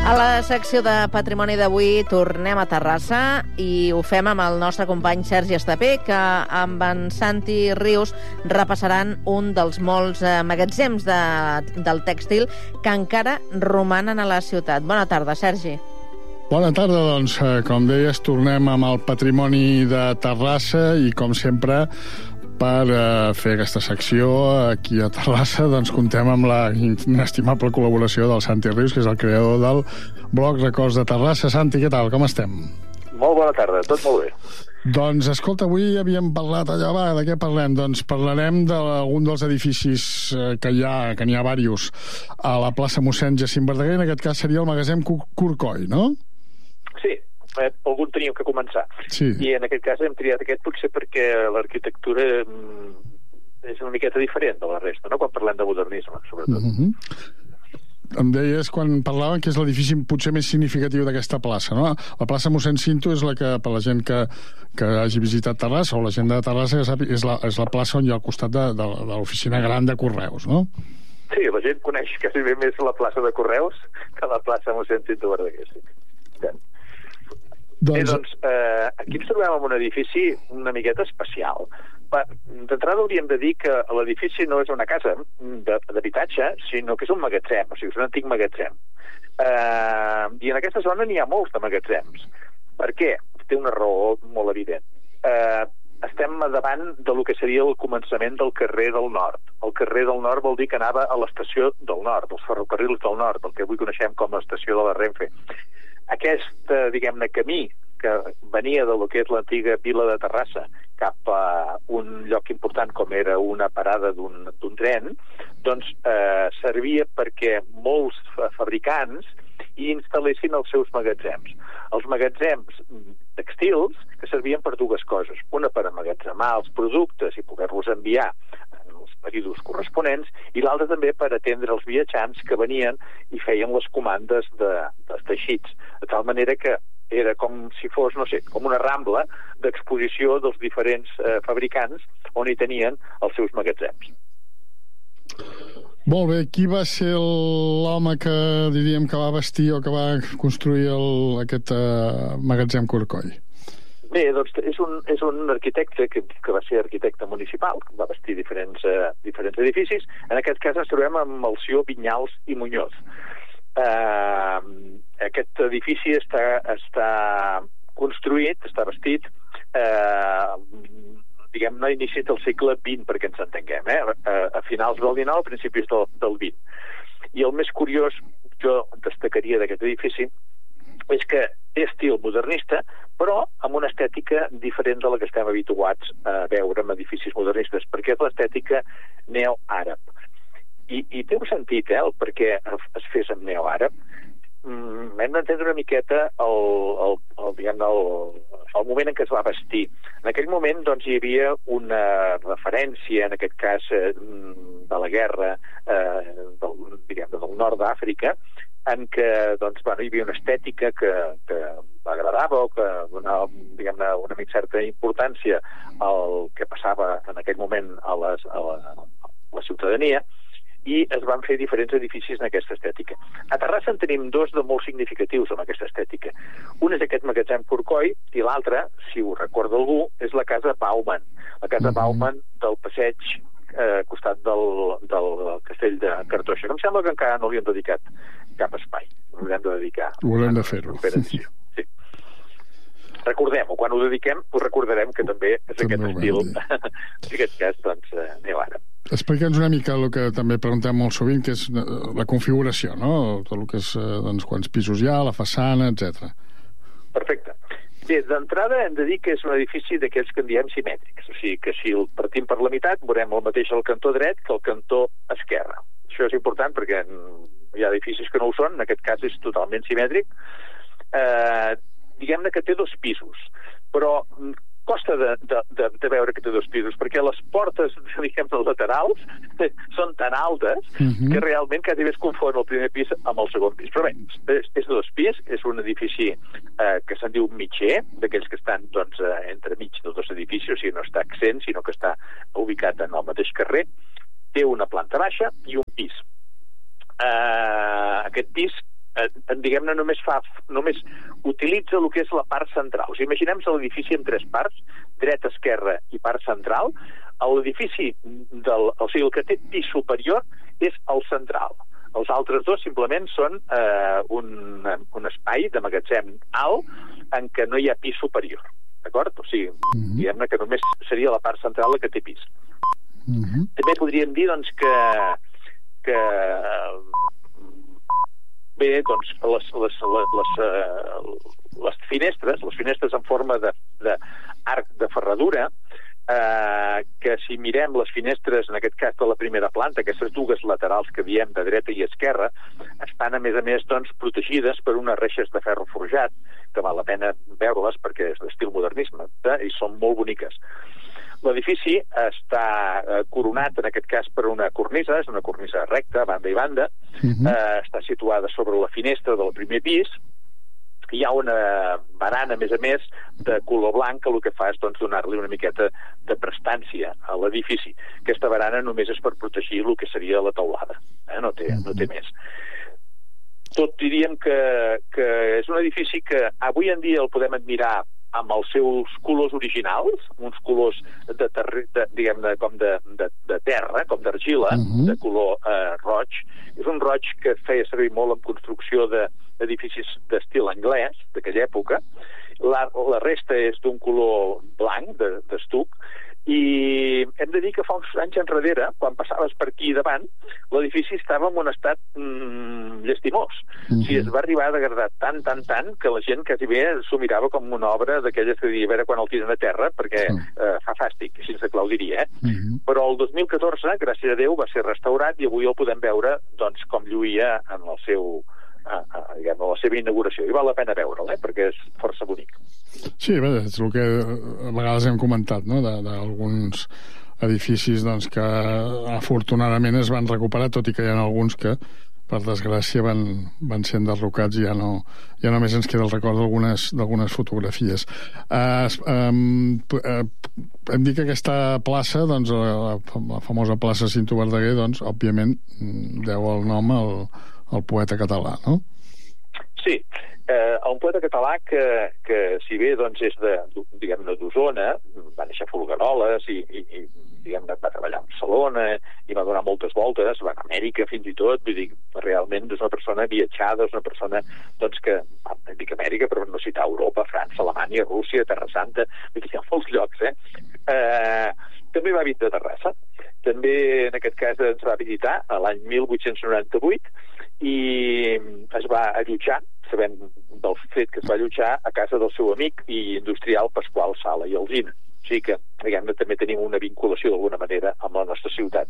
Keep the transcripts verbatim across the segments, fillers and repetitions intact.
A la secció de Patrimoni d'avui tornem a Terrassa i ho fem amb el nostre company Sergi Estapé, que amb en Santi Rius repassaran un dels molts eh, magatzems de, del tèxtil que encara romanen a la ciutat. Bona tarda, Sergi. Bona tarda, doncs, com deies, tornem amb el patrimoni de Terrassa i, com sempre, per uh, fer aquesta secció aquí a Terrassa, doncs contem amb la inestimable col·laboració del Santi Rius, que és el creador del blog Records de Terrassa. Santi, què tal? Com estem? Molt bona tarda, tot molt bé. Doncs, escolta, avui havíem parlat allà, va, de què parlem? Doncs parlarem d'algun dels edificis que hi ha, que n'hi ha diversos, a la plaça mossèn Jacint Verdaguer. En aquest cas seria el magatzem Corcoll, no? Sí. Eh, algun teníem que començar. Sí. I en aquest cas hem triat aquest potser perquè l'arquitectura mm, és una miqueta diferent de la resta, no? Quan parlem de modernisme, sobretot. Mm-hmm. Em deies quan parlaven que és l'edifici potser més significatiu d'aquesta plaça, no? La plaça mossèn Cinto és la que, per la gent que, que hagi visitat Terrassa, o la gent de Terrassa, és la, és la plaça on hi ha al costat de, de, de l'oficina gran de Correus, no? Sí, la gent coneix quasi bé més la plaça de Correus que la plaça mossèn Cinto Verdaguer, sí. Sí. Doncs... Bé, doncs, eh, aquí ens trobem en un edifici una miqueta especial. D'entrada hauríem de dir que l'edifici no és una casa d'habitatge, sinó que és un magatzem, o sigui, és un antic magatzem. Eh, I en aquesta zona n'hi ha molts de magatzems. Per què? Té una raó molt evident. Eh, estem davant de lo que seria el començament del carrer del Nord. El carrer del Nord vol dir que anava a l'estació del Nord, els ferrocarrils del Nord, el que avui coneixem com l'estació de la Renfe. Aquest, diguem-ne, camí que venia de lo que és l'antiga vila de Terrassa cap a un lloc important com era una parada d'un tren, doncs eh, servia perquè molts fabricants hi instal·lessin els seus magatzems. Els magatzems textils que servien per dues coses. Una per emmagatzemar els productes i poder-los enviar en els períodes corresponents, i l'altra també per atendre els viatjants que venien i feien les comandes de, dels teixits, de tal manera que era com si fos, no sé, com una rambla d'exposició dels diferents eh, fabricants on hi tenien els seus magatzems. Molt bé, qui va ser l'home que diríem que va vestir o que va construir el, aquest uh, magatzem Corcoll? Bé, doncs és un, és un arquitecte que, que va ser arquitecte municipal, que va vestir diferents, uh, diferents edificis. En aquest cas ens trobem amb Melcior Vinyals i Muñoz. Uh, aquest edifici està, està construït, està vestit uh, diguem-ne, a inicis del segle vint, perquè ens entenguem, eh? a, a finals del dinou, a principis del, del vint. I el més curiós, jo destacaria d'aquest edifici, és que té estil modernista, però amb una estètica diferent de la que estem habituats a veure en edificis modernistes, perquè és l'estètica neoàrab. I, i té un sentit, eh, el perquè es fes amb neoàrab. Mm, hem d'entendre una miqueta el, el, el, diguem, el, el moment en què es va vestir. En aquell moment doncs, hi havia una referència, en aquest cas, eh, de la guerra eh, del, diguem, del nord d'Àfrica, en què doncs, bueno, hi havia una estètica que, que agradava o que donava, diguem-ne, una mica certa importància al que passava en aquell moment a, les, a, la, a la ciutadania, i es van fer diferents edificis en aquesta estètica. A Terrassa en tenim dos de molt significatius amb aquesta estètica. Un és aquest magatzem Corcoll i l'altre, si ho recorda algú, és la casa Bauman. La casa mm-hmm. Bauman del passeig eh, costat del, del castell de Cartoixa. Em sembla que encara no li han dedicat cap espai. L'haurem de dedicar. Ho haurem de fer-ho. Sí. Recordem-ho, quan ho dediquem, ho recordarem que també és també aquest estil, en aquest cas, doncs, eh, neoàrab. Explica'ns una mica el que també preguntem molt sovint, que és la configuració, no? Tot el que és, doncs, quants pisos hi ha, la façana, etcètera. Perfecte. Bé, d'entrada hem de dir que és un edifici d'aquells que en diem simètrics, o sigui que si el partim per la meitat veurem el mateix al cantó dret que al cantó esquerre. Això és important perquè hi ha edificis que no ho són, en aquest cas és totalment simètric. Eh, diguem-ne que té dos pisos, però costa de, de, de, de veure que té dos pisos, perquè les portes, diguem-ne, laterals són tan altes uh-huh. que realment quasi bé es confon el primer pis amb el segon pis. Però bé, és, és dos pis, és un edifici eh, que se'n diu mitger, d'aquells que estan doncs, eh, entre mig dels dos edificis, o sigui, no està accent, sinó que està ubicat en el mateix carrer. Té una planta baixa i un pis. Eh, aquest pis eh, diguem-ne, només fa, només utilitza el que és la part central. O sigui, imaginem l'edifici en tres parts, dreta, esquerra i part central. L'edifici, del, o sigui, el que té pis superior és el central. Els altres dos simplement són eh, un, un espai de magatzem alt en què no hi ha pis superior. D'acord? O sigui, mm-hmm. diguem-ne que només seria la part central la que té pis. Mm-hmm. També podríem dir, doncs, que, que bé, doncs, les, les, les, les, les finestres, les finestres en forma d'arc de, de ferradura, eh, que si mirem les finestres, en aquest cas de la primera planta, aquestes dues laterals que diem de dreta i esquerra, estan a més a més doncs, protegides per unes reixes de ferro forjat, que val la pena veure-les perquè és d'estil modernisme, eh, i són molt boniques. L'edifici està eh, coronat, en aquest cas, per una cornisa, és una cornisa recta, banda i banda, uh-huh. eh, està situada sobre la finestra del primer pis, hi ha una barana, a més a més, de color blanc, que el que fa és doncs, donar-li una miqueta de prestància a l'edifici. Aquesta barana només és per protegir el que seria la teulada, eh? no, té, no té més. Tot diríem que, que és un edifici que avui en dia el podem admirar amb els seus colors originals, uns colors de, terri, de diguem-ne, com de, de, de terra, com d'argila, uh-huh. de color eh, roig. És un roig que feia servir molt en construcció d'edificis de, d'estil anglès, d'aquella època. La, la resta és d'un color blanc, d'estuc, de, i hem de dir que fa uns anys enrere, quan passaves per aquí davant, l'edifici estava en un estat mm, llestimós. Mm-hmm. O sigui, es va arribar a degradar tant, tant, tant, que la gent quasi bé s'ho mirava com una obra d'aquelles que diria a veure quan el tiren a terra, perquè mm. eh, fa fàstic, així se clau diria, eh? Mm-hmm. Però el dos mil catorze, gràcies a Déu, va ser restaurat i avui el podem veure doncs, com lluïa en el seu... A, a, diguem, a la seva inauguració, i val la pena veure'l, eh? perquè és força bonic. Sí, bé, és el que a vegades hem comentat, no? d'alguns edificis doncs, que afortunadament es van recuperar, tot i que hi ha alguns que per desgràcia van, van ser enderrocats i ja, no, ja només ens queda el record d'algunes fotografies. Uh, um, uh, hem dit que aquesta plaça, doncs, la, la famosa plaça Cinto Verdaguer, doncs, òbviament deu el nom al el poeta català, no? Sí, eh, un poeta català que, que si bé doncs, és de, diguem-ne, d'Osona, va néixer a Folgueroles i, i, i diguem-ne, va treballar a Barcelona i va donar moltes voltes, va a Amèrica fins i tot, vull dir, realment és una persona viatjada, és una persona doncs, que, dic Amèrica, però no citar Europa, França, Alemanya, Rússia, Terra Santa, vull dir, hi ha molts llocs, eh? eh també va visitar Terrassa, també en aquest cas ens va visitar a l'any mil vuit-cents noranta-vuit i es va allotjar, sabem del fet que es va allotjar a casa del seu amic i industrial Pasqual Sala i Alsina. O sigui que, diguem-ne, també tenim una vinculació d'alguna manera amb la nostra ciutat.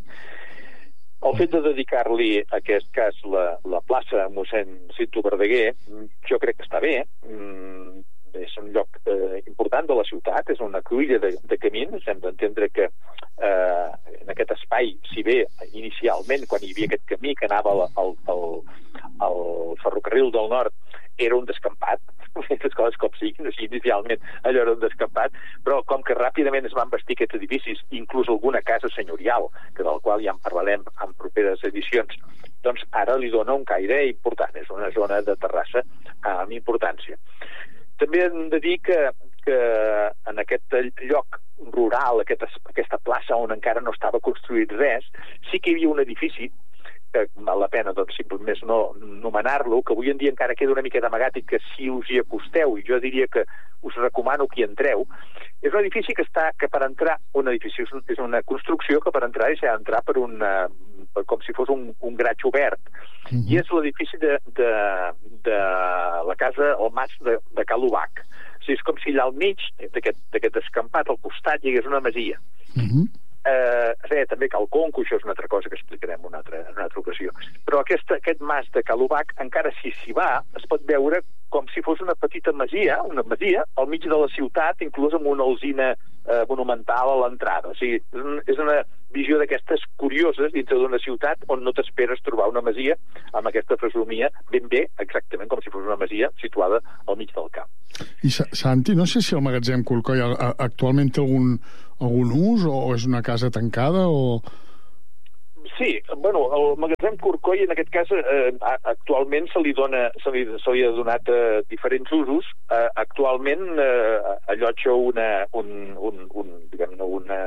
El fet de dedicar-li, en aquest cas, la, la plaça a mossèn Cinto Verdaguer, jo crec que està bé. Mm, és un lloc eh, important de la ciutat, és una cruïlla de, de camins. Hem d'entendre que eh, en aquest espai, si bé inicialment, quan hi havia aquest camí que anava al, al, al, al ferrocarril del nord, era un descampat, aquestes coses com siguin, o sigui, inicialment allò era un descampat, però com que ràpidament es van bastir aquests edificis, inclús alguna casa senyorial, que del qual ja en parlarem en properes edicions, doncs ara li dona un caire important, és una zona de Terrassa amb importància. També hem de dir que, que en aquest lloc rural, aquest, aquesta plaça on encara no estava construït res, sí que hi havia un edifici que val la pena doncs, simplement no nomenar-lo, que avui en dia encara queda una mica d'amagat i que si us hi acosteu, i jo diria que us recomano que hi entreu, és un edifici que està, que per entrar, un edifici és una construcció que per entrar s'ha d'entrar per una, com si fos un, un graig obert, mm-hmm. i és l'edifici de, de, de la casa, el mas de, de Cal Ubac. O sigui, és com si allà al mig d'aquest descampat, al costat, hi hagués una masia. Mm-hmm. Eh, res, també Cal Conco, això és una altra cosa que explicarem una altra, en una altra ocasió. Però aquest, aquest mas de Cal Ubac, encara si s'hi va, es pot veure com si fos una petita masia, una masia, al mig de la ciutat, inclús amb una alzina eh, monumental a l'entrada. O sigui, és, un, és una visió d'aquestes curioses dintre d'una ciutat on no t'esperes trobar una masia amb aquesta fesomia ben bé, exactament com si fos una masia situada al mig del camp. I Santi, no sé si el magatzem Colcoi actualment té algun, algun ús o és una casa tancada o... Sí, bueno, el magatzem Corcoll, en aquest cas, eh, actualment se li, dona, se li, se li ha donat eh, diferents usos. Eh, actualment eh, allotja una, un, un, un, diguem-ne, una,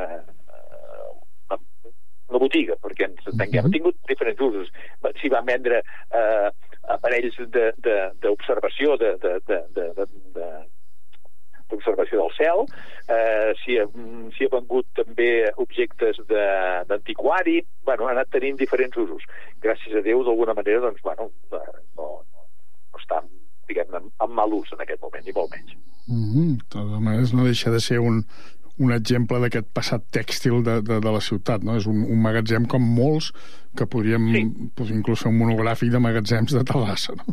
una, una botiga, perquè ens entenguem. Ha tingut diferents usos. S'hi van vendre eh, aparells d'observació de, de, de, de, de, de, d'observació del cel, eh, s'hi ha, s'hi ha vengut també objectes d'antiquari, bueno, ha anat tenint diferents usos. Gràcies a Déu, d'alguna manera, doncs, bueno, no, no, no està, diguem-ne, en mal ús en aquest moment, ni molt menys. Mm-hmm. De totes maneres, no deixa de ser un, un exemple d'aquest passat tèxtil de, de, de la ciutat, no? És un, un magatzem com molts que podríem, sí, pues, inclús fer un monogràfic de magatzems de Terrassa, no?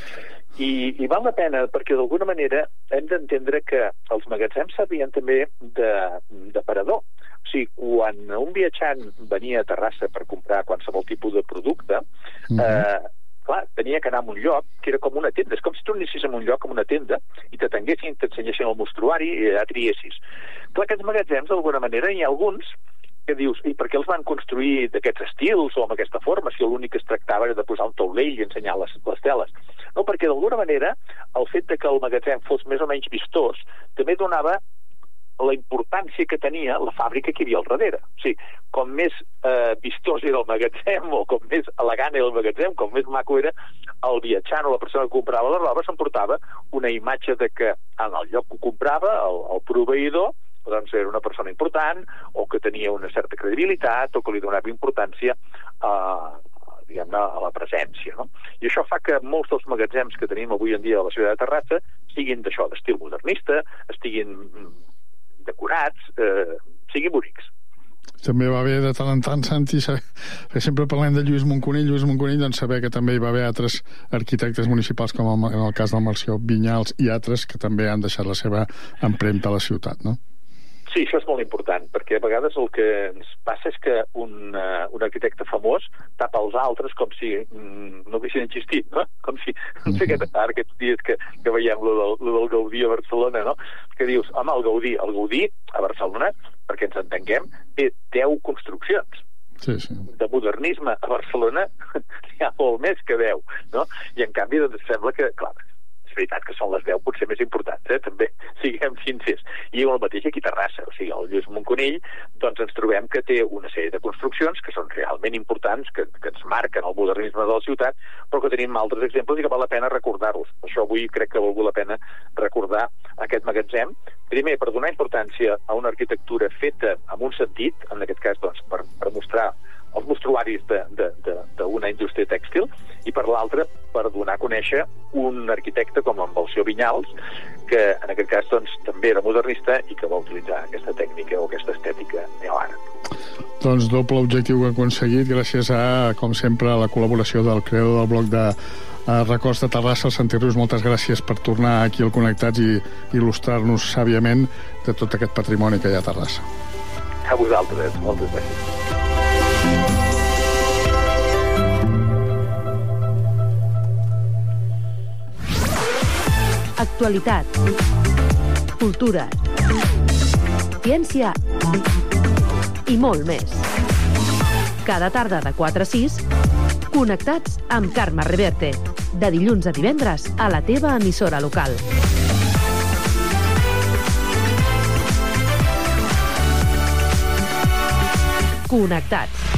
I, i val la pena perquè d'alguna manera hem d'entendre que els magatzems servien també d'aparador. O sigui, quan un viatjant venia a Terrassa per comprar qualsevol tipus de producte, mm-hmm, eh, clar, tenia que anar a un lloc que era com una tenda. És com si tu anessis a un lloc com una tenda i t'atenguessin, t'ensenyessin el mostruari i allà triessis. Clar, aquests magatzems, d'alguna manera, hi ha alguns que dius, i per què els van construir d'aquests estils o amb aquesta forma, si l'únic que es tractava era de posar un taulell i ensenyar les, les teles? No, perquè d'alguna manera el fet de que el magatzem fos més o menys vistós també donava la importància que tenia la fàbrica que hi havia al darrere. O sigui, com més eh, vistós era el magatzem o com més elegant era el magatzem, com més maco era, el viatjant o la persona que comprava la roba s'emportava una imatge de que en el lloc que ho comprava, el, el proveïdor, doncs era una persona important o que tenia una certa credibilitat o que li donava importància a, diguem-ne, a la presència, no? I això fa que molts dels magatzems que tenim avui en dia a la ciutat de Terrassa siguin d'això, d'estil modernista, estiguin decorats, eh, siguin bonics. També va bé de tant en tant, Santi, saber, que sempre parlem de Lluís Moncunill, Lluís Moncunill, doncs saber que també hi va haver altres arquitectes municipals, com en el cas del Melcior Vinyals i altres, que també han deixat la seva empremta a la ciutat, no? Sí, això és molt important, perquè a vegades el que ens passa és que un, uh, un arquitecte famós tapa els altres com si mm, no haguessin existit, no? Com si, no sé, aquest, ara aquests dies que, que veiem lo del, lo del Gaudí a Barcelona, no? Que dius, home, el Gaudí, el Gaudí a Barcelona, perquè ens entenguem, té deu construccions. Sí, sí. De modernisme a Barcelona hi ha molt més que deu, no? I en canvi, doncs, sembla que, clar, és veritat que són les deu potser més importants, eh? També siguem sincers. I el mateix aquí a Terrassa, o sigui, el Lluís Moncunill, doncs ens trobem que té una sèrie de construccions que són realment importants, que, que ens marquen el modernisme de la ciutat, però que tenim altres exemples i que val la pena recordar-los. Per això avui crec que val la pena recordar aquest magatzem. Primer, per donar importància a una arquitectura feta amb un sentit, en aquest cas, doncs, per, per mostrar els mostruaris d'una indústria tèxtil, i per l'altre, per donar a conèixer un arquitecte com en Melcior Vinyals, que en aquest cas doncs, també era modernista i que va utilitzar aquesta tècnica o aquesta estètica neoàrab. Doncs doble objectiu aconseguit gràcies a, com sempre, a la col·laboració del creador del bloc de Records de Terrassa, el Santi Rius. Moltes gràcies per tornar aquí al Connectats i il·lustrar-nos sàviament de tot aquest patrimoni que hi ha a Terrassa. A vosaltres, moltes gràcies. Actualitat, cultura, ciència i molt més. Cada tarda de quatre a sis, Connectats amb Carme Reverte, de dilluns a divendres a la teva emissora local. Connectats.